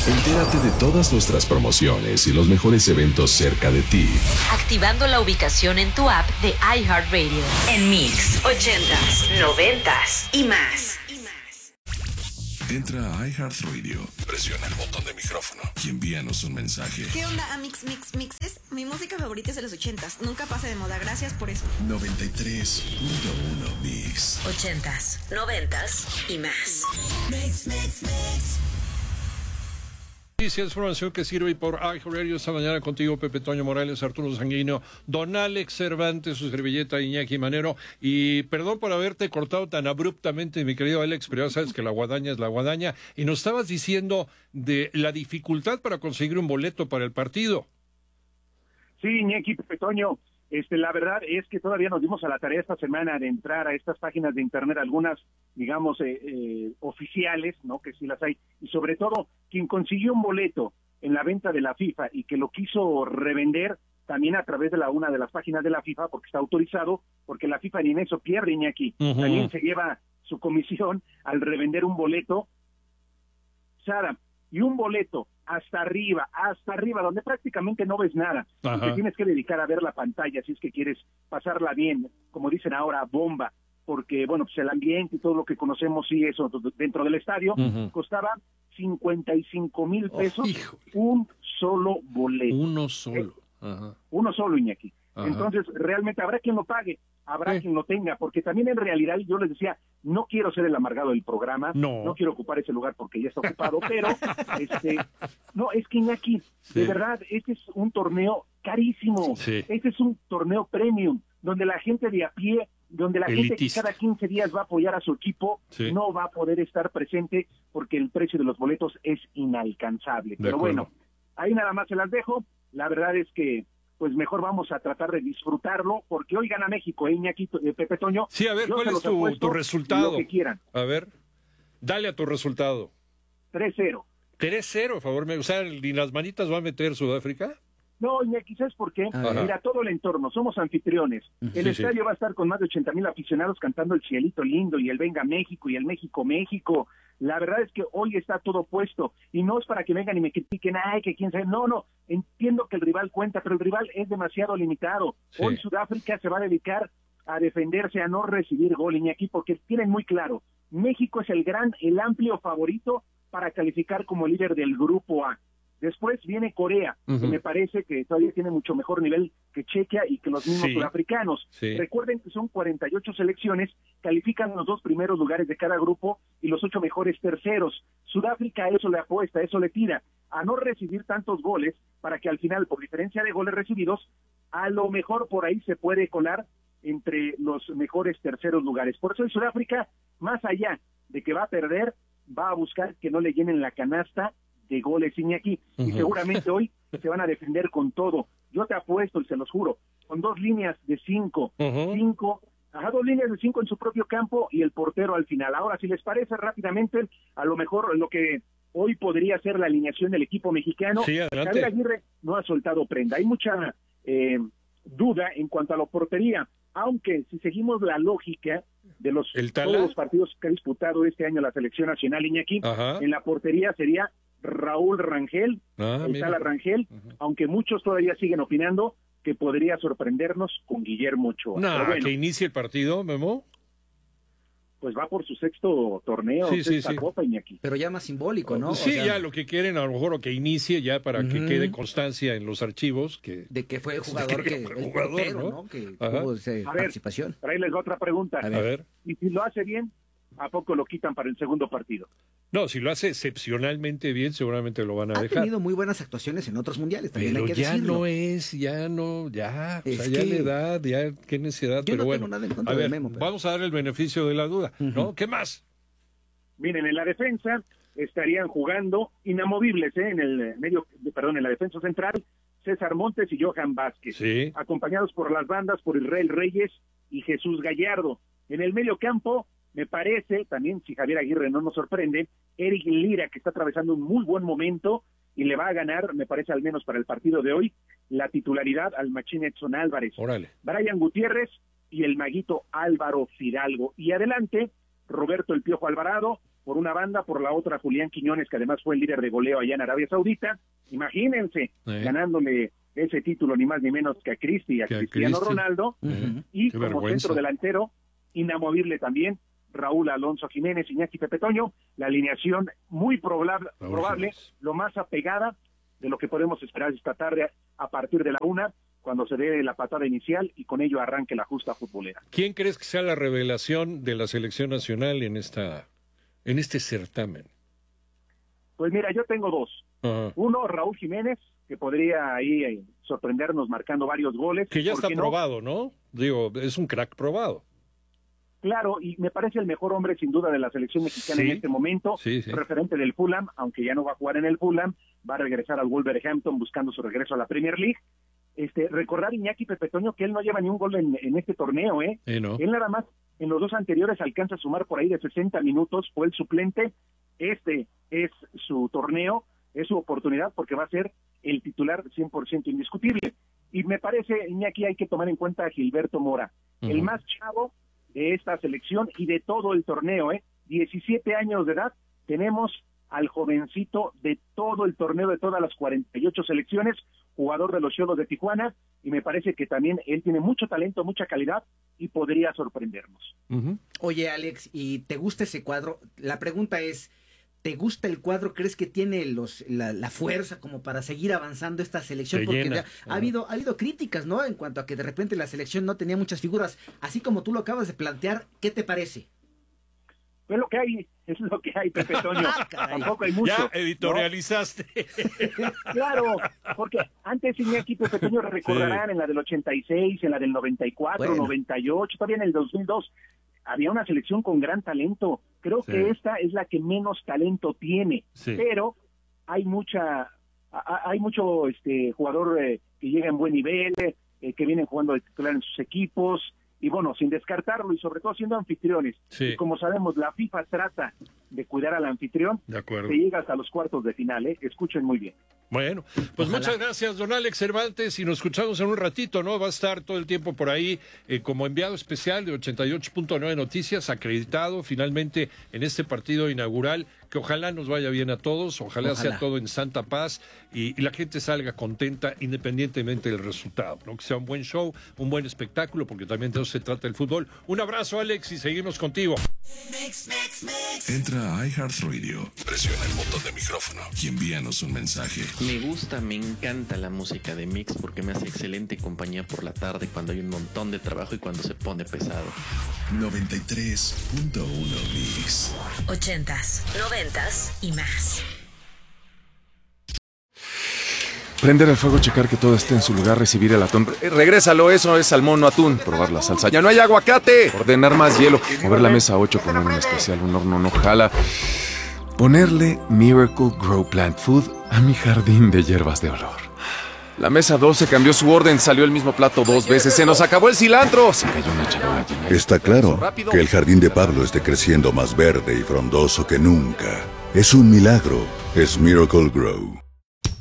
Entérate de todas nuestras promociones y los mejores eventos cerca de ti, activando la ubicación en tu app de iHeartRadio. En Mix, 80s, 90s y más. Entra a iHeartRadio, presiona el botón de micrófono y envíanos un mensaje. ¿Qué onda, Amix Mixes? Mi música favorita es de los 80s. Nunca pasa de moda. Gracias por eso. 93.1 Mix. 80s, 90s y más. Mix. Noticias, información que sirve por iHeartRadio esta mañana contigo, Pepe Toño Morales, Arturo Sanguino, Don Alex Cervantes, su servilleta Iñaki Manero, y perdón por haberte cortado tan abruptamente, mi querido Alex, pero ya sabes que la guadaña es la guadaña, y nos estabas diciendo de la dificultad para conseguir un boleto para el partido. Sí, Iñaki, Pepe Toño, la verdad es que todavía nos dimos a la tarea esta semana de entrar a estas páginas de internet, algunas, digamos, oficiales, ¿no? Que sí las hay, y sobre todo, quien consiguió un boleto en la venta de la FIFA y que lo quiso revender también a través de una de las páginas de la FIFA, porque está autorizado, porque la FIFA ni en eso pierde, Iñaki, también se lleva su comisión al revender un boleto, Sara, y un boleto hasta arriba, donde prácticamente no ves nada. Te tienes que dedicar a ver la pantalla si es que quieres pasarla bien, como dicen ahora, bomba, porque, bueno, pues el ambiente y todo lo que conocemos, sí, eso dentro del estadio, costaba 55,000 pesos un solo boleto. Uno solo. Uno solo, Iñaki. Entonces, realmente habrá quien lo pague, habrá quien lo tenga, porque también en realidad yo les decía, no quiero ser el amargado del programa, no quiero ocupar ese lugar porque ya está ocupado, pero no, es que Iñaki, de verdad, este es un torneo carísimo, este es un torneo premium, donde la gente de a pie, donde la gente que cada 15 días va a apoyar a su equipo, no va a poder estar presente porque el precio de los boletos es inalcanzable. Pero bueno, ahí nada más se las dejo, la verdad es que pues mejor vamos a tratar de disfrutarlo, porque hoy gana México, Iñaki, Pepe Toño. Sí, a ver, ¿cuál es tu resultado? Lo que quieran. A ver, dale a tu resultado. 3-0. 3-0, a favor, o sea, ¿ni las manitas va a meter Sudáfrica? No, Iñaki, ¿sabes por qué? Mira, todo el entorno, somos anfitriones. El estadio va a estar con más de 80,000 aficionados cantando el Cielito Lindo y el Venga México y el México, México. La verdad es que hoy está todo puesto y no es para que vengan y me critiquen, ay, que quién sabe. No, entiendo que el rival cuenta, pero el rival es demasiado limitado. Hoy Sudáfrica se va a dedicar a defenderse, a no recibir gol, Iñaki, porque tienen muy claro, México es el amplio favorito para calificar como líder del Grupo A. Después viene Corea, que me parece que todavía tiene mucho mejor nivel que Chequia y que los mismos sudafricanos. Recuerden que son 48 selecciones, califican los 2 primeros lugares de cada grupo y los 8 mejores terceros. Sudáfrica a eso le apuesta, a eso le tira, a no recibir tantos goles para que al final, por diferencia de goles recibidos, a lo mejor por ahí se puede colar entre los mejores terceros lugares. Por eso en Sudáfrica, más allá de que va a perder, va a buscar que no le llenen la canasta de goles, Iñaki, y seguramente hoy se van a defender con todo. Yo te apuesto, y se los juro, con 2 líneas de 5, 2 líneas de 5 en su propio campo y el portero al final. Ahora, si les parece rápidamente, a lo mejor lo que hoy podría ser la alineación del equipo mexicano, Javier Aguirre no ha soltado prenda. Hay mucha duda en cuanto a la portería, aunque si seguimos la lógica de todos los partidos que ha disputado este año la selección nacional, Iñaki, en la portería sería Raúl Rangel, Tala Rangel, aunque muchos todavía siguen opinando que podría sorprendernos con Guillermo Ochoa. Que inicie el partido, Memo. Pues va por su 6º torneo, Copa, Iñaki. Pero ya más simbólico, ¿no? Sí, ya lo que quieren, a lo mejor lo que inicie ya para que quede constancia en los archivos. De que fue el jugador el portero, ¿no? Que tuvo participación. Pero ahí les doy otra pregunta. A ver. Y si lo hace bien, ¿a poco lo quitan para el segundo partido? No, si lo hace excepcionalmente bien, seguramente lo van a dejar. Ha tenido muy buenas actuaciones en otros mundiales, también pero hay que ya decirlo. Ya la edad, ya qué necesidad, pero bueno. Tengo nada en contra a ver, de Memo, pero... vamos a dar el beneficio de la duda, ¿no? ¿Qué más? Miren, en la defensa estarían jugando inamovibles, en la defensa central, César Montes y Johan Vázquez, acompañados por las bandas por Israel Reyes y Jesús Gallardo. En el medio campo, me parece, también si Javier Aguirre no nos sorprende, Eric Lira, que está atravesando un muy buen momento y le va a ganar, me parece al menos para el partido de hoy, la titularidad al Machín Edson Álvarez. Brian Gutiérrez y el maguito Álvaro Fidalgo. Y adelante, Roberto El Piojo Alvarado, por una banda, por la otra Julián Quiñones, que además fue el líder de goleo allá en Arabia Saudita. Imagínense, ganándole ese título ni más ni menos que a Cristiano Ronaldo. Y Qué como vergüenza. centro delantero, inamovible también, Raúl Alonso Jiménez, Iñaki Pepe Toño, la alineación muy probable, lo más apegada de lo que podemos esperar esta tarde a partir de la 1, cuando se dé la patada inicial y con ello arranque la justa futbolera. ¿Quién crees que sea la revelación de la selección nacional en este certamen? Pues mira, yo tengo dos. Ajá. Uno, Raúl Jiménez, que podría ahí sorprendernos marcando varios goles. Que ya está ¿por qué no? probado, ¿no? Digo, es un crack probado. Claro, y me parece el mejor hombre sin duda de la selección mexicana en este momento, referente del Fulham, aunque ya no va a jugar en el Fulham, va a regresar al Wolverhampton buscando su regreso a la Premier League. Recordar Iñaki Pepe Toño que él no lleva ni un gol en este torneo, no. Él nada más en los dos anteriores alcanza a sumar por ahí de 60 minutos, fue el suplente. Este es su torneo, es su oportunidad porque va a ser el titular 100% indiscutible. Y me parece, Iñaki, hay que tomar en cuenta a Gilberto Mora, el más chavo de esta selección y de todo el torneo, 17 años de edad, tenemos al jovencito de todo el torneo, de todas las 48 selecciones, jugador de los Xolos de Tijuana, y me parece que también él tiene mucho talento, mucha calidad, y podría sorprendernos. Oye, Alex, ¿y te gusta ese cuadro? La pregunta es, ¿te gusta el cuadro? ¿Crees que tiene la fuerza como para seguir avanzando esta selección? Porque ha habido críticas, ¿no? En cuanto a que de repente la selección no tenía muchas figuras. Así como tú lo acabas de plantear, ¿qué te parece? Pues es lo que hay, Pepe Toño. Tampoco hay mucho. Ya editorializaste. ¿No? Claro, porque antes Iñaki Pepe Toño recordarán en la del 86, en la del 94, 98, todavía en el 2002. Había una selección con gran talento. Creo que esta es la que menos talento tiene, pero hay mucho jugador que llega en buen nivel, que vienen jugando de titular en sus equipos, y bueno, sin descartarlo y sobre todo siendo anfitriones. Y como sabemos, la FIFA trata de cuidar al anfitrión. De acuerdo. Se llega hasta los cuartos de final, escuchen muy bien. Bueno, pues muchas gracias, don Alex Cervantes, y nos escuchamos en un ratito, ¿no? Va a estar todo el tiempo por ahí como enviado especial de 88.9 Noticias, acreditado finalmente en este partido inaugural, que ojalá nos vaya bien a todos, ojalá sea todo en santa paz y la gente salga contenta independientemente del resultado, ¿no? Que sea un buen show, un buen espectáculo, porque también de eso se trata el fútbol. Un abrazo, Alex, y seguimos contigo. Entra a iHeartRadio, presiona el botón de micrófono y envíanos un mensaje. Me encanta la música de Mix porque me hace excelente compañía por la tarde cuando hay un montón de trabajo y cuando se pone pesado. 93.1 Mix. 80s, 90s y más. Prender el fuego, checar que todo esté en su lugar, recibir el atún. Regrésalo, eso es salmón, no atún. Probar la salsa. ¡Ya no hay aguacate! Ordenar más hielo. Mover la mesa 8, poner un especial, un horno no jala. Ponerle Miracle Grow Plant Food a mi jardín de hierbas de olor. La mesa 12 cambió su orden, salió el mismo plato 2 veces. ¡Se nos acabó el cilantro! Se cayó una charola llena. Está claro que el jardín de Pablo esté creciendo más verde y frondoso que nunca. Es un milagro. Es Miracle Grow.